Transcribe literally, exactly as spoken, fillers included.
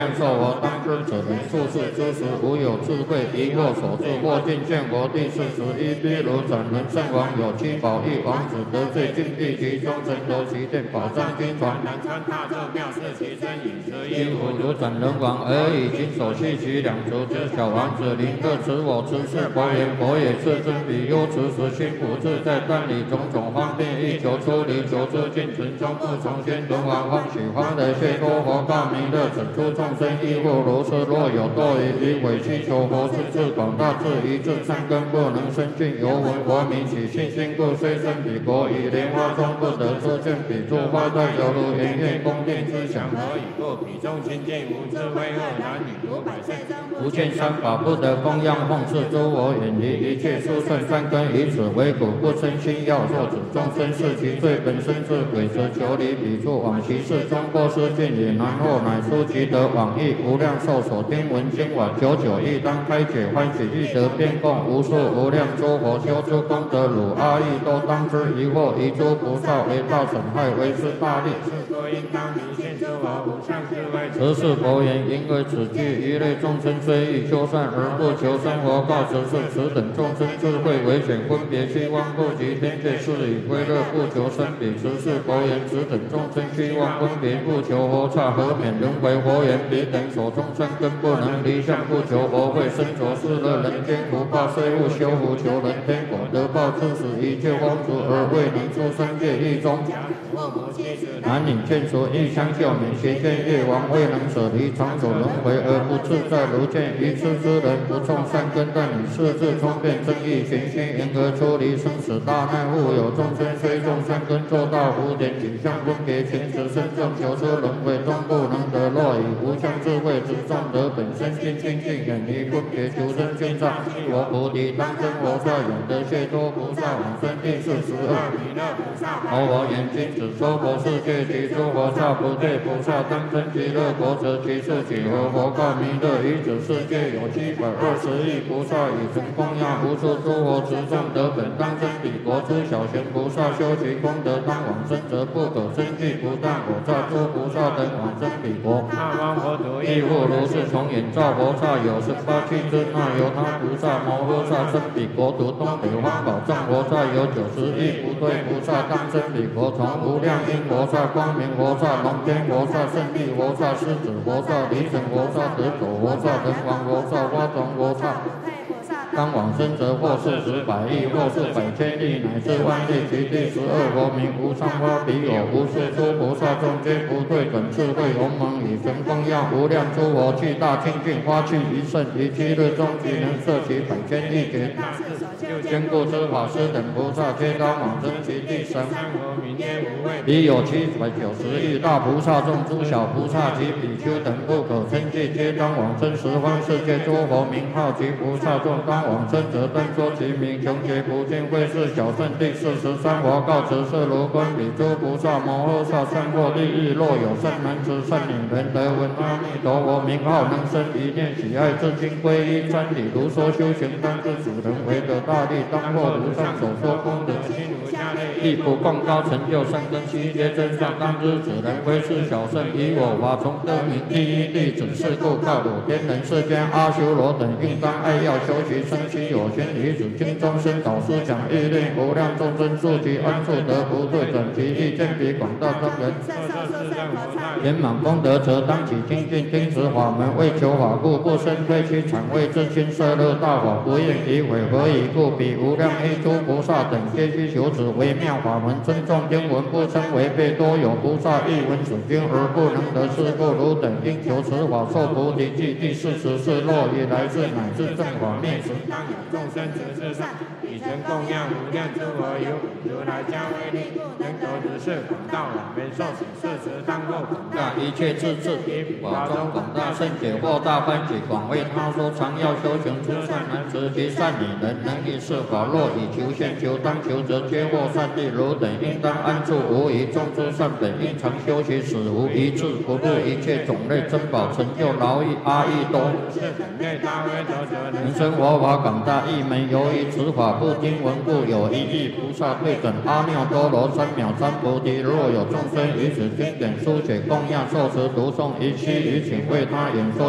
受我当知者人术士之时，无有智慧，疑惑所致。或尽见国第四十一，譬如斩人圣王有七宝一王子得罪禁地其中，神夺其殿，宝藏金传，南川大咒妙是其身饮食衣服如斩人王，而以金手系其两足之小王子，临各持我持是佛言，佛也是真比忧持时心不自在，但以种种方便欲求出离，求之尽存终不从先轮王欢喜欢的谢多佛告弥勒，整出众生亦复如是，若有多疑于委屈求佛是智广大智一智善根不能生尽，犹闻佛名起信心故，虽生彼国以莲花中不得出见彼诸花在犹如圆月宫殿之想，何以故？彼中清净无智慧恶男女如百善无见三法不得供养奉事诸佛，远离一切殊胜善根，以此为苦不生心要。若指众生是其罪本身是鬼，则求离彼处往其事中过失见也难，或乃书其得往诣无量寿所听闻经晚九九亦当开解欢喜欲得变供无数无量诸佛修诸功德，汝阿逸都当知疑惑，遗诸菩萨为大损害，为是大利。是佛应当明现诸佛无上智慧。此是佛言，因为此句一类众生虽欲修善而不求生活，告此是此等众生智慧为显分别虚妄不及天界，是以归乐不求生彼。此是佛言，此等众生虚妄分别不求佛刹，何免轮回？佛言，彼等所种善根不能离相，不求佛慧，身着世乐人间福报，虽勿修福求人天果得报，致使一切风俗而未能出三界狱中。男女眷属欲相救免，邪见业王未能舍离常所轮回而不自在，如见愚痴之人不种善根，但以世智聪辩正义玄虚，因而出离生死大难。物有众生虽种善根，做到无点景象分别前持身众求出轮回终不能得，若以无相智慧之众得本身心清净，远离分别求生见障，我菩提当真佛刹，永得解脱菩萨往生第四十二弥勒菩萨。佛我言今只说佛世界及诸佛刹不对菩萨当真极乐国，则其数几何？佛告弥勒，于此世界有七百二十亿菩萨，以成供养无数诸佛持众得本当真彼国。诸小贤菩萨修其功德当往生，则不可生计，不但我刹诸菩萨等往生彼国。那方佛土亦复如是，从眼照佛刹有十八七尊，那由他菩萨摩诃萨生彼国土。东北方宝藏佛刹有九十亿不对菩萨当生彼国，从无量音佛刹、光明佛刹、龙天佛刹、胜利佛刹、狮子佛刹、离尘佛刹、得走佛刹、人王佛刹、花种佛刹。当往生者或是十百亿，或是百千亿，乃至万亿。其第十二佛名无上花彼有无数诸菩萨众皆不退转智慧鸿蒙，以神供养无量诸佛，具大清净花趣一甚，于七日中即能摄其百千亿劫。坚固之法师等菩萨皆当往生其第三佛名皆无畏。彼有七百九十亿大菩萨众，诸小菩萨及比丘等不可称计，皆当往生十方世界诸佛名号及菩萨众当往生者，但说其名，穷劫不尽。会是小圣第四十三佛告辞是如观彼诸菩萨摩诃萨善获利益，若有善男子善女人得闻阿弥陀佛名号，能生一念喜爱，至今皈依真理，如说修行当知主人为得大利，当获如上所说功德心如下类，亦不共高成就善根七皆真相，当知此人非是小圣，以我法从得名第一弟子，是故告汝天人世间阿修罗等应当爱要修习生其有情，于此经中生导师讲欲令无量众生住其安处得不退转，其意见彼广大众人圆满功德，则当起精进听持法门，为求法故，不生推屈谄畏自心摄乐大法，不愿诋毁。何以故？彼无量依诸菩萨等皆须求此微妙法门，尊重经文，不称违背。多有菩萨欲闻此经而不能得，是故汝等应求此法，受菩提记。第四十是若以来世乃至正法灭时，当有众生持世上，以成供养无量诸佛，有如来加威力，能得如是广大往圆受持世时，当获广大一切智智，以法中广大圣解惑大欢喜，广为他说，常要修行诸善男子及善女人，能以是法，若以求现求当求，则皆获善利。汝等应当安住无疑，众诸善本应常修习，使无一智不入一切种类珍宝，成就劳役阿逸多。人生佛法广大义门，由于此法不经闻故，有一亿菩萨对准阿耨多罗三藐三菩提。若有众生于此经典书写供供养受持读诵一期余请为他演说。